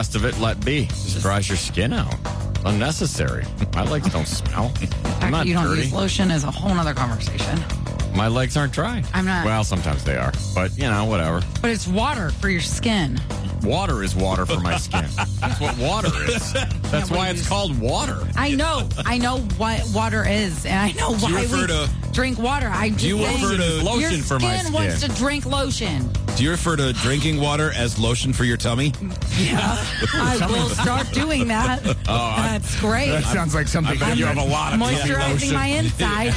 rest of it let be. Just dries your skin out. Unnecessary. My legs don't smell. I'm not you don't dirty. use lotion is a whole nother conversation. My legs aren't dry. I'm not. Well, sometimes they are, but whatever. But it's water for your skin. Water is water for my skin. That's what water is. That's why it's called water. I know what water is, and I know why we drink water. Do you refer to lotion your for my skin wants skin? to drink lotion. Do you refer to drinking water as lotion for your tummy? Yeah, I will start doing that. That's great. That sounds like something. I bet you have a lot of Moisturizing my inside.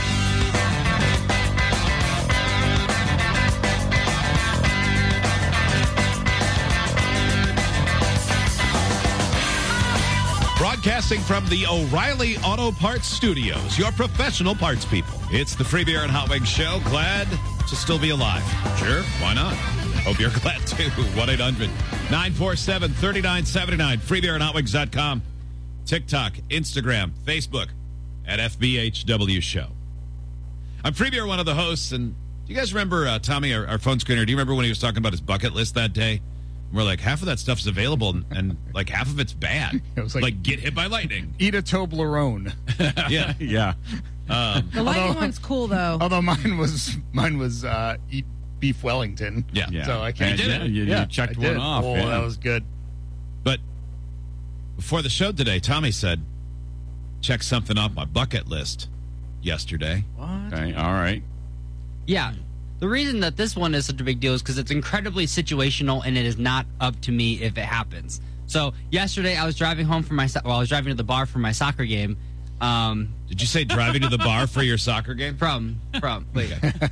Broadcasting from the O'Reilly Auto Parts Studios, your professional parts people. It's the Free Beer and Hot Wings Show. Glad to still be alive. Sure, why not? Hope you're glad too. 1-800-947-3979. FreeBeerandHotWings.com. TikTok, Instagram, Facebook at FBHW Show. I'm Free Beer, one of the hosts, and do you guys remember Tommy, our phone screener? Do you remember when he was talking about his bucket list that day? We're like, half of that stuff's available, and like half of it's bad. It was like get hit by lightning. Eat a Toblerone. Yeah. Yeah. The lightning one's cool though. Although mine was eat beef Wellington. Yeah. So I can't. You did it. You checked one off. Oh, yeah. that was good. But before the show today, Tommy said, check something off my bucket list yesterday. Okay, all right. Yeah. The reason that this one is such a big deal is because it's incredibly situational, and it is not up to me if it happens. So yesterday, I was driving home from I was driving to the bar for my soccer game. Did you say driving to the bar for your soccer game? Wait.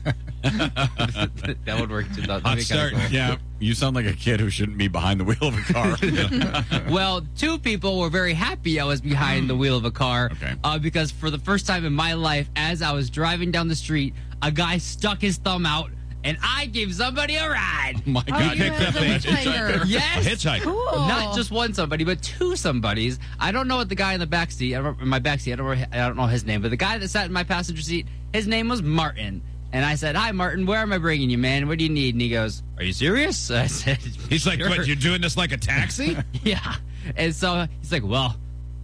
That would work too. That'd Hot be kinda start. cool. Yeah, you sound like a kid who shouldn't be behind the wheel of a car. Well, two people were very happy I was behind the wheel of a car. Okay. Because for the first time in my life, as I was driving down the street, a guy stuck his thumb out, and I gave somebody a ride. Oh my Oh, God. you picked have up a a hitchhiker. Yes. A hitchhiker. Cool. Not just one somebody, but two somebodies. I don't know what the guy in the back seat, in my back seat, I don't know his name, but the guy that sat in my passenger seat, his name was Martin. And I said, "Hi, Martin, where am I bringing you, man? What do you need?" And he goes, "Are you serious?" I said, He's like, "Sure." what, you're doing this like a taxi? Yeah. And so he's like, "Well,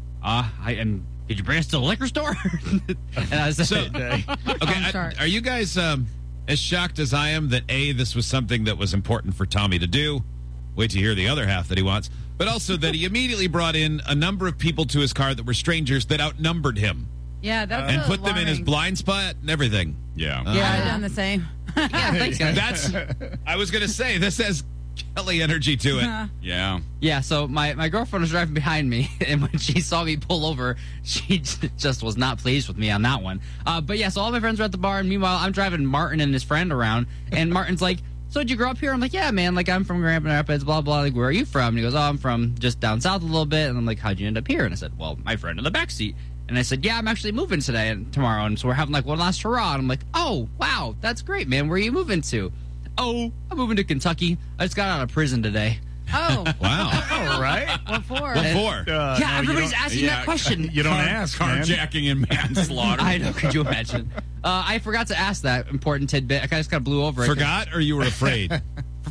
did you bring us to the liquor store?" And I said, So, Day. okay, start. are you guys as shocked as I am that A, this was something that was important for Tommy to do? Wait to hear the other half that he wants. But also that he immediately brought in a number of people to his car that were strangers that outnumbered him Yeah, that's and put them in his alarming. blind spot and everything. Yeah. Yeah, I've done the same. "Yeah, thanks, guys." That's, I was going to say, this has Kelly energy to it. Yeah. Yeah, so my girlfriend was driving behind me, and when she saw me pull over, she just was not pleased with me on that one. But yeah, so all my friends were at the bar, and meanwhile, I'm driving Martin and his friend around, and Martin's like, "So did you grow up here?" I'm like, "Yeah, man, like I'm from Grand Rapids, blah, blah, like where are you from?" And he goes, "Oh, I'm from just down south a little bit." And I'm like, "How'd you end up here?" And I said, "Well, my friend in the backseat." And I said, "Yeah, I'm actually moving today and tomorrow, and so we're having like one last hurrah." And I'm like, "Oh, wow, that's great, man. Where are you moving to?" "Oh, I'm moving to Kentucky. I just got out of prison today." Oh, Wow. All right. what for? What for? Yeah, no, everybody's you don't- asking that question. You don't ask, man. Carjacking and manslaughter. I know. Could you imagine? I forgot to ask that important tidbit. I just kind of blew over it. Forgot or you were afraid?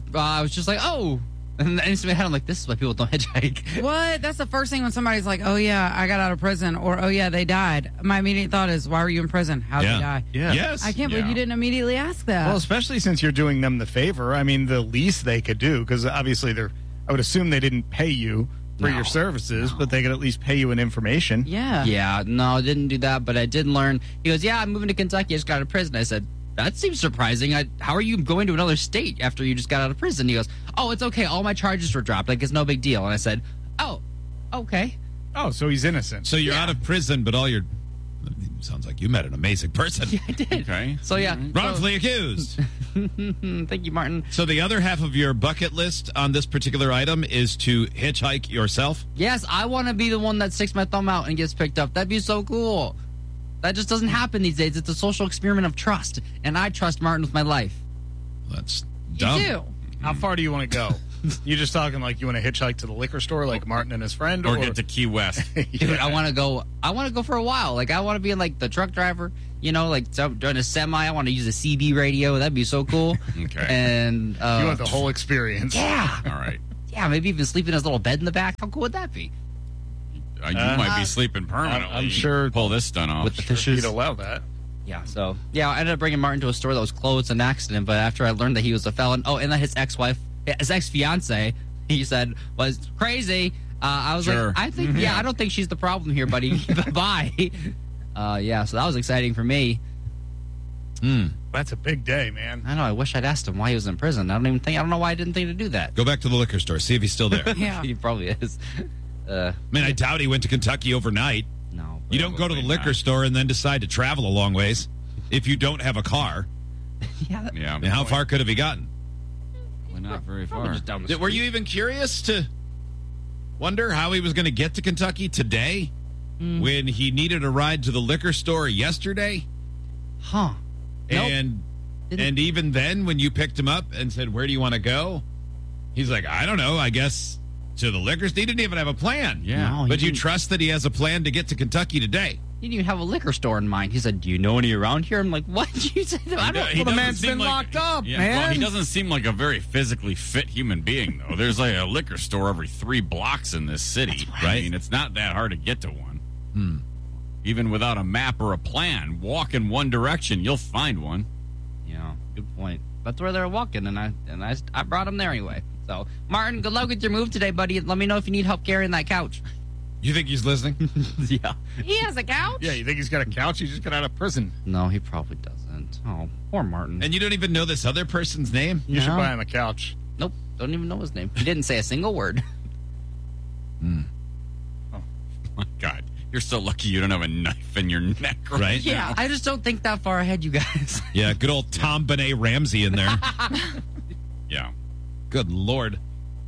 I was just like, "Oh." And then instantly I'm like, this is why people don't hitchhike. What? That's the first thing when somebody's like, "Oh yeah, I got out of prison," or "Oh yeah, they died." My immediate thought is, "Why were you in prison? How'd they die?" Yeah. Yes. I can't believe you didn't immediately ask that. Well, especially since you're doing them the favor. I mean, the least they could do, because obviously I would assume they didn't pay you for your services, but they could at least pay you in information. yeah. Yeah, no, I didn't do that, but I did learn. He goes, "Yeah, I'm moving to Kentucky. I just got out of prison." I said, "That seems surprising. How are you going to another state after you just got out of prison?" He goes, "Oh, it's okay. All my charges were dropped. Like, it's no big deal." And I said, "Oh, okay." Oh, so he's innocent. So you're out of prison, but all your... Sounds like you met an amazing person. Yeah, I did. Okay. So, yeah. Wrongfully accused. Thank you, Martin. So the other half of your bucket list on this particular item is to hitchhike yourself? Yes, I want to be the one that sticks my thumb out and gets picked up. That'd be so cool. That just doesn't happen these days. It's a social experiment of trust, and I trust Martin with my life. That's You dumb. do. How far do you want to go? You just talking like you want to hitchhike to the liquor store like Martin and his friend? Or get to Key West. Dude, I want to go for a while. Like, I want to be in, like, the truck driver, you know, like, during a semi. I want to use a CB radio. That'd be so cool. Okay. And, You want the whole experience. yeah. All right. Yeah, maybe even sleep in his little bed in the back. How cool would that be? You might be sleeping permanently. I'm sure pull this stunt off. With the he'd fishes. allow that. Yeah, so, yeah, I ended up bringing Martin to a store that was closed, an accident, but after I learned that he was a felon, and that his ex-fiance, he said, was crazy. I was Sure. like, I don't think she's the problem here, buddy. Bye. Yeah, so that was exciting for me. That's a big day, man. I know, I wish I'd asked him why he was in prison. I don't know why I didn't think to do that. Go back to the liquor store. See if he's still there. Yeah. He probably is. I mean, I doubt he went to Kentucky overnight. No. You don't go to the Probably liquor not. store and then decide to travel a long ways if you don't have a car. Yeah, Yeah. I mean, how far could have he gotten? Probably not very probably far. just down the street. Were you even curious to wonder how he was going to get to Kentucky today when he needed a ride to the liquor store yesterday? Huh. Nope. And Didn't- and even then, when you picked him up and said, "Where do you want to go?" He's like, "I don't know. I guess to the liquor store." He didn't even have a plan. Yeah. No, But he you didn't- trust that he has a plan to get to Kentucky today? He didn't even have a liquor store in mind. He said, "Do you know any around here?" I'm like, "What?" You said, "I don't." He the doesn't man's seem been locked up, Well, man. he doesn't seem like a very physically fit human being, though. There's like a liquor store every 3 blocks in this city, right? I mean, it's not that hard to get to one. Even without a map or a plan, walk in one direction, you'll find one. Yeah, good point. That's where they're walking, and I brought him there anyway. So, Martin, good luck with your move today, buddy. Let me know if you need help carrying that couch. You think he's listening? Yeah. He has a couch? Yeah, you think he's got a couch? He just got out of prison. No, he probably doesn't. Oh, poor Martin. And you don't even know this other person's name? You should No. buy him a couch. Nope, don't even know his name. He didn't say a single word. My God, you're so lucky you don't have a knife in your neck Right? Yeah, I just don't think that far ahead, you guys. Yeah, good old Tom Benet Ramsey in there. Yeah. Good Lord.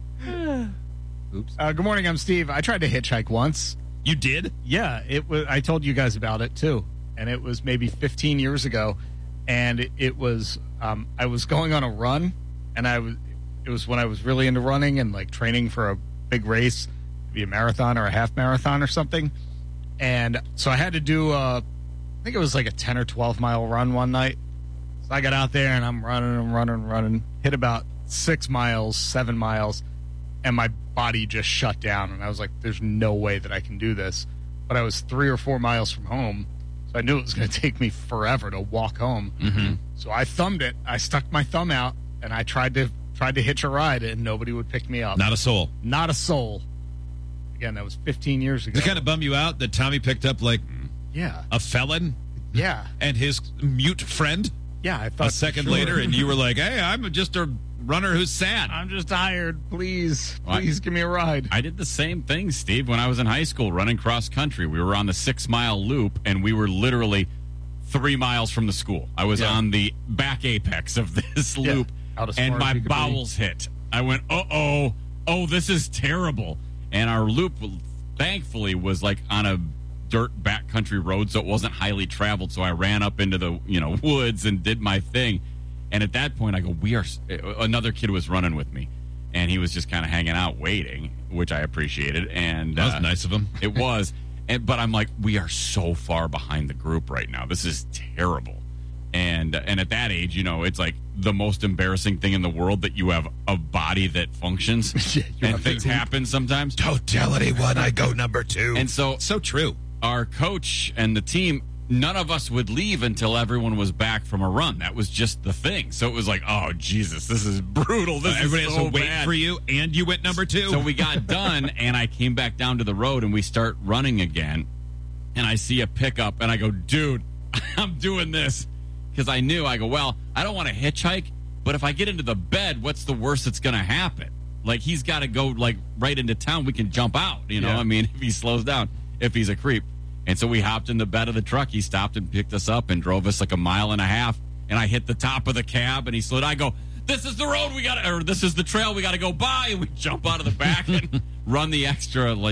Oops. Good morning, I'm Steve. I tried to hitchhike once. You did? Yeah, it was. I told you guys about it too, and it was maybe 15 years ago, and it was. I was going on a run, and it was when I was really into running and like training for a big race, maybe a marathon or a half marathon or something, and so I had to do I think it was like a 10 or 12 mile run one night. So I got out there and I'm running, hit about 6 miles, 7 miles, and my body just shut down. And I was like, there's no way that I can do this. But I was 3 or 4 miles from home, so I knew it was going to take me forever to walk home. Mm-hmm. So I thumbed it. I stuck my thumb out, and I tried to hitch a ride, and nobody would pick me up. Not a soul. Not a soul. Again, that was 15 years ago. Does it kind of bum you out that Tommy picked up like Yeah. a felon Yeah. and his mute friend Yeah. I thought a second sure. later, and you were like, "Hey, I'm just a runner who's sad." I'm just tired. Please, What? please give me a ride. I did the same thing, Steve, when I was in high school running cross country. We were on the 6 mile loop, and we were literally 3 miles from the school. I was Yeah. on the back apex of this Yeah. loop, Out as and far as my you could be. bowels hit. I went, oh, this is terrible. And our loop, thankfully, was like on a dirt backcountry road, so it wasn't highly traveled. So I ran up into the woods and did my thing. And at that point, I go, another kid was running with me, and he was just kind of hanging out, waiting, which I appreciated. And That was nice of him. It was. But I'm like, we are so far behind the group right now. This is terrible. And at that age, it's like the most embarrassing thing in the world that you have a body that functions. Yeah, you and have things to- happen sometimes. Don't tell anyone I go number 2. And so true. our coach and the team, none of us would leave until everyone was back from a run. That was just the thing. So it was like, oh, Jesus, this is brutal. This Everybody is has so to wait bad. for you, and you went number 2. So we got done, and I came back down to the road, and we start running again. And I see a pickup, and I go, dude, I'm doing this. Because I knew, I go, well, I don't want to hitchhike, but if I get into the bed, what's the worst that's going to happen? Like, he's got to go, like, right into town. We can jump out, Yeah. I mean, if he slows down, if he's a creep. And so we hopped in the bed of the truck. He stopped and picked us up and drove us like 1.5 miles. And I hit the top of the cab, and he slowed. I go, this is the road we got to, or this is the trail we got to go by. And we jump out of the back and run the extra, like,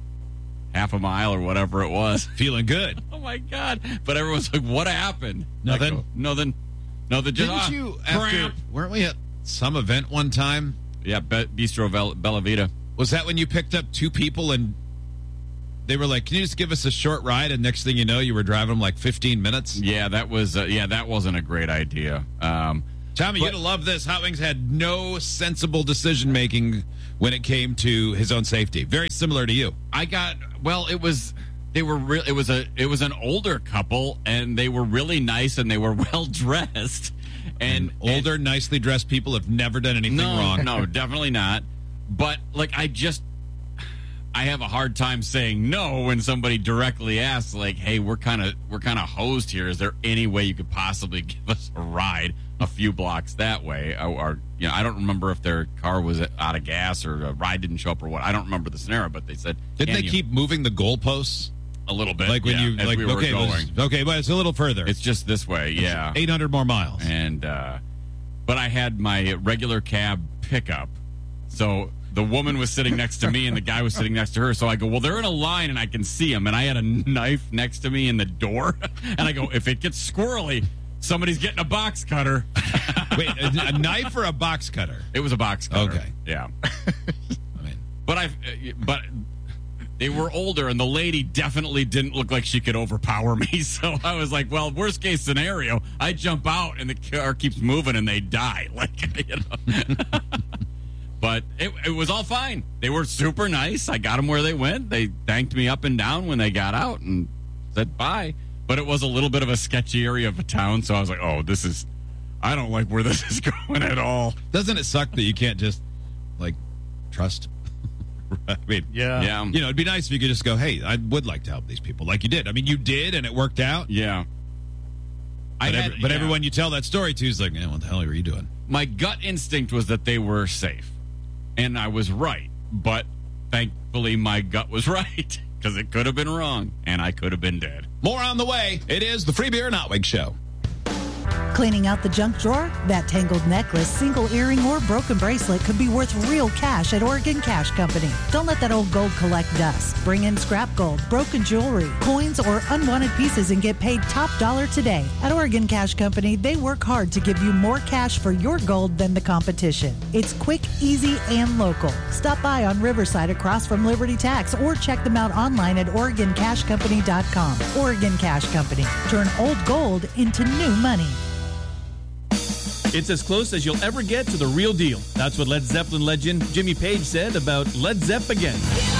0.5 mile or whatever it was. Feeling good. Oh my God! But everyone's like, "What happened?" Nothing? I go, Nothing. Just, Didn't you, after, cramp. weren't we at some event one time? Yeah, Bistro Bella Vita. Was that when you picked up 2 people and they were like, "Can you just give us a short ride?" And next thing you know, you were driving them like 15 minutes. Yeah, that was. That wasn't a great idea. Tommy, you'd have loved this. Hot Wings had no sensible decision making when it came to his own safety. Very similar to you. It was an older couple, and they were really nice, and they were well dressed. And older, nicely dressed people have never done anything wrong. No, definitely not. But like, I have a hard time saying no when somebody directly asks, like, "Hey, we're kind of hosed here. Is there any way you could possibly give us a ride a few blocks that way?" Or I don't remember if their car was out of gas or a ride didn't show up or what. I don't remember the scenario, but they said, didn't they keep moving the goalposts a little bit? Like when as we were going. But it's a little further. It's just this way, yeah, 800 more miles. And but I had my regular cab pickup, so the woman was sitting next to me and the guy was sitting next to her. So I go, well, they're in a line and I can see them. And I had a knife next to me in the door. And I go, if it gets squirrely, somebody's getting a box cutter. Wait, a knife or a box cutter? It was a box cutter. Okay. Yeah. But they were older, and the lady definitely didn't look like she could overpower me. So I was like, well, worst case scenario, I jump out and the car keeps moving and they die. But it was all fine. They were super nice. I got them where they went. They thanked me up and down when they got out and said bye. But it was a little bit of a sketchy area of a town, so I was like, I don't like where this is going at all. Doesn't it suck that you can't just, trust? I mean, yeah. It'd be nice if you could just go, hey, I would like to help these people like you did. I mean, you did, and it worked out. Yeah. But everyone you tell that story to is like, what the hell are you doing? My gut instinct was that they were safe. And I was right, but thankfully my gut was right, because it could have been wrong, and I could have been dead. More on the way. It is the Free Beer Notwig Show. Cleaning out the junk drawer? That tangled necklace, single earring, or broken bracelet could be worth real cash at Oregon Cash Company. Don't let that old gold collect dust. Bring in scrap gold, broken jewelry, coins, or unwanted pieces and get paid top dollar today. At Oregon Cash Company, they work hard to give you more cash for your gold than the competition. It's quick, easy, and local. Stop by on Riverside across from Liberty Tax or check them out online at OregonCashCompany.com. Oregon Cash Company. Turn old gold into new money. It's as close as you'll ever get to the real deal. That's what Led Zeppelin legend Jimmy Page said about Led Zepp again.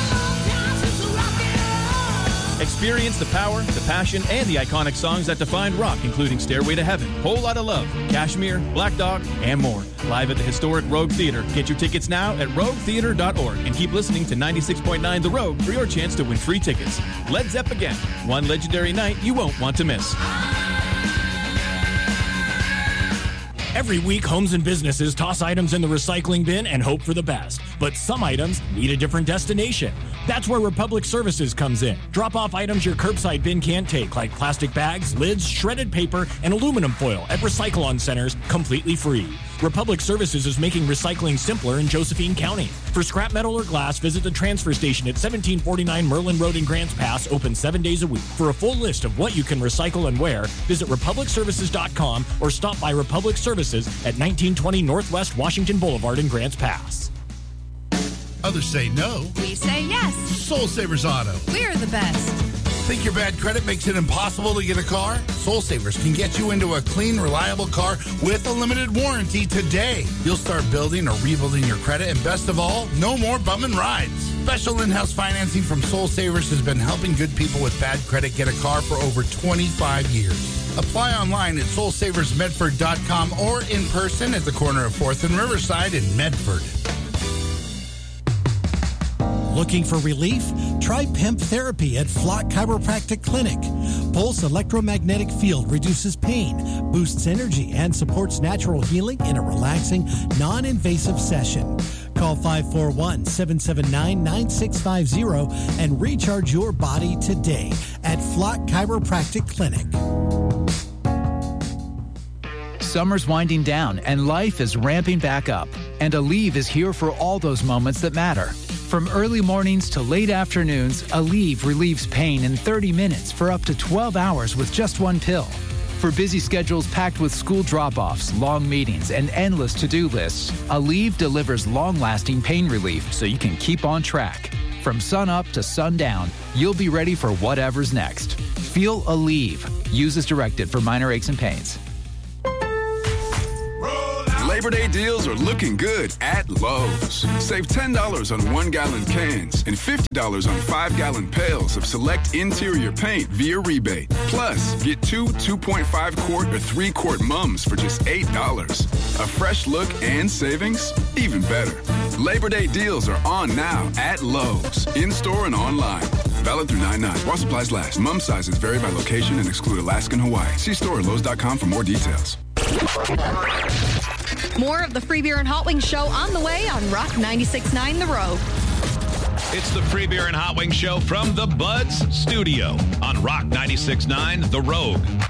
Experience the power, the passion, and the iconic songs that defined rock, including Stairway to Heaven, Whole Lotta Love, Kashmir, Black Dog, and more. Live at the historic Rogue Theater. Get your tickets now at roguetheater.org and keep listening to 96.9 The Rogue for your chance to win free tickets. Led Zepp again. One legendary night you won't want to miss. Every week, homes and businesses toss items in the recycling bin and hope for the best. But some items need a different destination. That's where Republic Services comes in. Drop off items your curbside bin can't take, like plastic bags, lids, shredded paper, and aluminum foil at Recycle-On centers completely free. Republic Services is making recycling simpler in Josephine County. For scrap metal or glass, visit the transfer station at 1749 Merlin Road in Grants Pass, open 7 days a week. For a full list of what you can recycle and where, visit republicservices.com or stop by Republic Services at 1920 Northwest Washington Boulevard in Grants Pass. Others say no. We say yes. Soul Savers Auto. We're the best. Think your bad credit makes it impossible to get a car? Soul Savers can get you into a clean, reliable car with a limited warranty today. You'll start building or rebuilding your credit, and best of all, no more bumming rides. Special in-house financing from Soul Savers has been helping good people with bad credit get a car for over 25 years. Apply online at soulsaversmedford.com or in person at the corner of 4th and Riverside in Medford. Looking for relief? Try PEMP therapy at Flock Chiropractic Clinic. Pulse electromagnetic field reduces pain, boosts energy, and supports natural healing in a relaxing, non-invasive session. Call 541-779-9650 and recharge your body today at Flock Chiropractic Clinic. Summer's winding down and life is ramping back up. And Aleve is here for all those moments that matter. From early mornings to late afternoons, Aleve relieves pain in 30 minutes for up to 12 hours with just one pill. For busy schedules packed with school drop-offs, long meetings, and endless to-do lists, Aleve delivers long-lasting pain relief so you can keep on track. From sun up to sundown, you'll be ready for whatever's next. Feel Aleve. Use as directed for minor aches and pains. Labor Day deals are looking good at Lowe's. Save $10 on 1-gallon cans and $50 on 5-gallon pails of select interior paint via rebate. Plus, get 2 2.5-quart or 3-quart mums for just $8. A fresh look and savings? Even better. Labor Day deals are on now at Lowe's, in-store and online. Valid through 9/9. While supplies last. Mum sizes vary by location and exclude Alaska and Hawaii. See store at Lowe's.com for more details. More of the Free Beer and Hot Wings show on the way on Rock 96.9 The Rogue. It's the Free Beer and Hot Wings show from the Buds Studio on Rock 96.9 The Rogue.